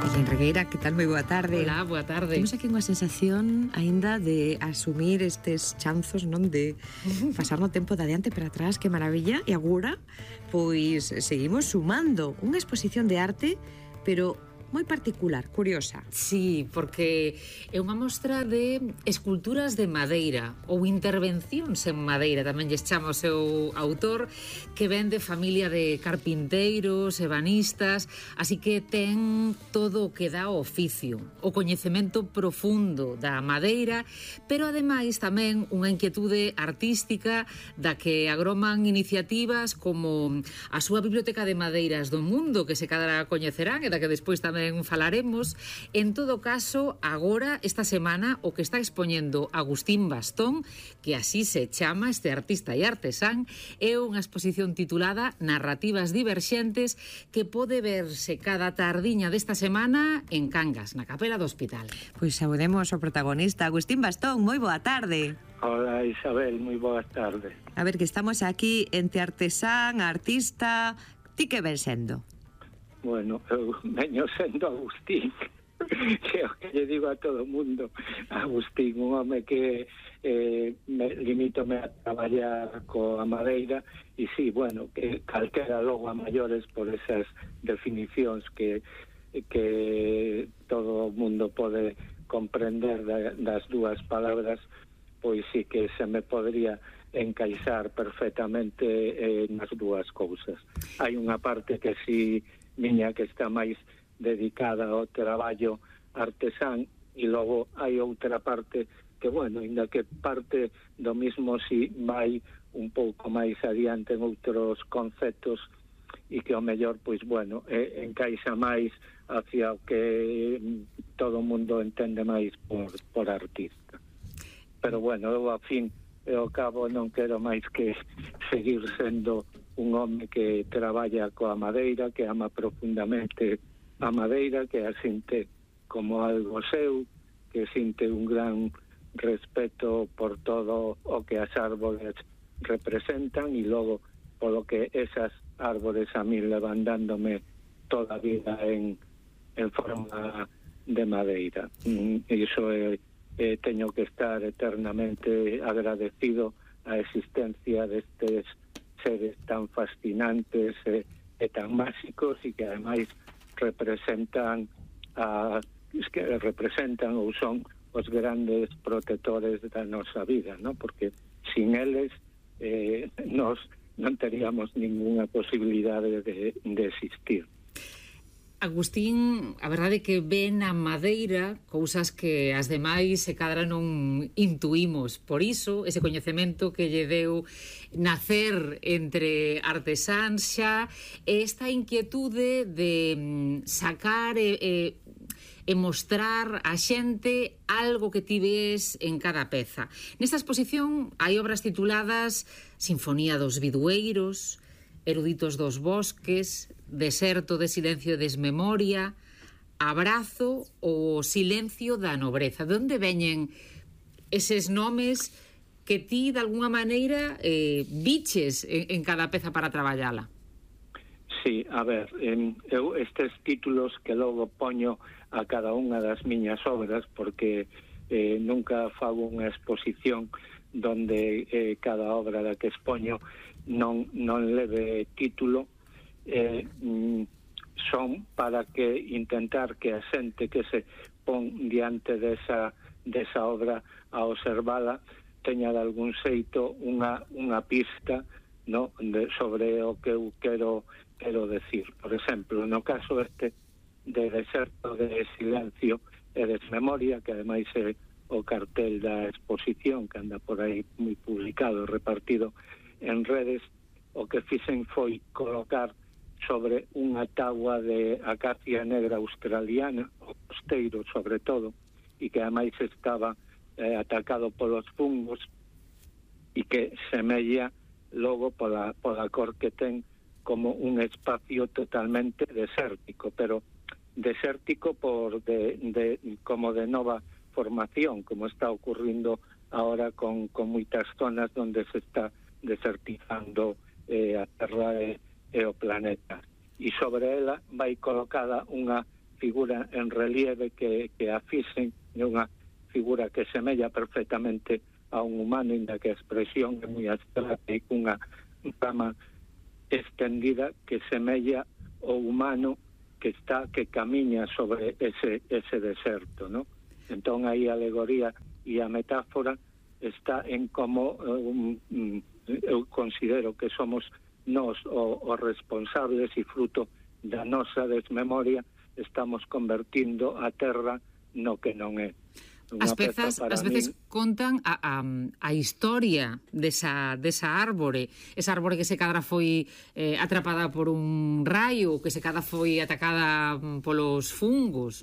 Belén Regueira, que tal? Moi boa tarde. Hola, boa tarde. Temos aquí unha sensación aínda de asumir estes chanzos, non? De pasar no tempo de adiante para atrás, que maravilla. E agora, pois, seguimos sumando unha exposición de arte, pero moi particular, curiosa. Sí, porque é unha mostra de esculturas de madeira ou intervencións en madeira, tamén lles chama o seu autor, que ven de familia de carpinteiros, ebanistas, así que ten todo o que dá o oficio, o coñecemento profundo da madeira, pero ademais tamén unha inquietude artística da que agroman iniciativas como a súa Biblioteca de Madeiras do Mundo, que se cadra coñecerán e da que despois tamén falaremos. En todo caso, agora, esta semana, o que está expoñendo Agustín Bastón, que así se chama este artista e artesán, é unha exposición titulada Narrativas Diverxentes, que pode verse cada tardiña desta semana en Cangas, na Capela do Hospital. Pois saudemos o protagonista, Agustín Bastón, moi boa tarde. Hola Isabel, moi boas tardes. A ver, que estamos aquí entre artesán, artista, ti que ven sendo? Bueno, eu veño sendo Agustín, que é o que lle digo a todo o mundo. Agustín, un home que limítome a traballar coa madeira e sí, bueno, que calquera logo a maiores por esas definicións que todo o mundo pode comprender das dúas palabras, pois sí que se me podría encaixar perfectamente nas dúas cousas. Hai unha parte que sí miña que está máis dedicada ao traballo artesán e logo hai outra parte que, bueno, ainda que parte do mismo si vai un pouco máis adiante en outros conceptos e que ao mellor, pois, bueno, encaixa máis hacia o que todo o mundo entende máis por artista. Pero, bueno, eu a fin e ao cabo non quero máis que seguir sendo un home que traballa coa madeira, que ama profundamente a madeira, que a sinte como algo seu, que sinte un gran respeto por todo o que as árbores representan e logo polo que esas árbores a mí levan dándome toda a vida en forma de madeira. Iso teño que estar eternamente agradecido á existencia destes seres tan fascinantes e tan máxicos e que ademais representan ou son os grandes protectores da nosa vida, ¿no? Porque sin eles nos non teríamos ninguna posibilidade de existir. Agustín, a verdade é que ve na madeira cousas que as demais se cadra non intuímos. Por iso, ese coñecemento que lle deu nacer entre artesáns xa, esta inquietude de sacar e mostrar a xente algo que ti ves en cada peza. Nesta exposición hai obras tituladas Sinfonía dos Bidueiros, Eruditos dos Bosques, Deserto de Silencio e Desmemoria, Abrazo ou Silencio da Nobreza. De onde veñen eses nomes que ti, de alguna maneira, biches en cada peza para traballala? Sí, a ver, eu estes títulos que logo poño a cada unha das miñas obras, porque nunca fago unha exposición donde cada obra da que expoño non leve título, son para que intentar que a xente que se pon diante desa obra a observala teña de algún xeito unha pista, no, sobre o que eu quero decir. Por exemplo, no caso este de Deserto de Silencio e Desmemoria, que ademais é o cartel da exposición que anda por aí moi publicado, repartido en redes, o que fixen foi colocar sobre unha táboa de acacia negra australiana, o costeiro sobre todo, e que ademais estaba atacado polos fungos e que semella logo pola cor que ten como un espacio totalmente desértico, pero desértico como de nova formación, como está ocurrindo ahora con moitas zonas donde se está desertizando a Terra e o planeta. E sobre ela vai colocada unha figura en relieve que a fixen, é unha figura que semella perfectamente a un humano, inda que a expresión é moi abstracta e cunha rama extendida que semella o humano que camiña sobre ese deserto, ¿no? Entón aí a alegoría e a metáfora está en como eu considero que somos nós os responsables e fruto da nosa desmemoria estamos convertindo a terra no que non é. As pezas ás veces contan a historia desa árbore, esa árbore que se cadra foi atrapada por un raio, que se cadra foi atacada polos fungos.